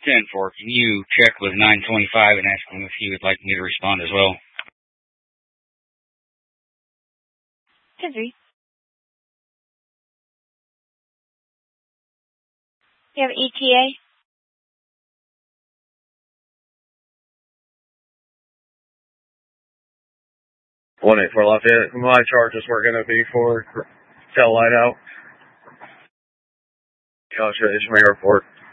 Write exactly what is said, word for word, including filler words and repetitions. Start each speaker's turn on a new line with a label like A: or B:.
A: ten four, can you check with nine twenty-five and ask him if he would like me to respond as well?
B: ten three. You have E T A?
C: one eight four Lafayette. My charges were going to be for tail light out. Gotcha, it's my airport.